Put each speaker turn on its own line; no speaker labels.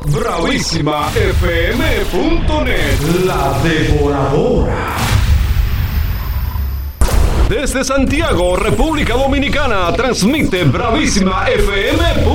BravísimaFM.net, la devoradora. Desde Santiago, República Dominicana, transmite Bravísima FM.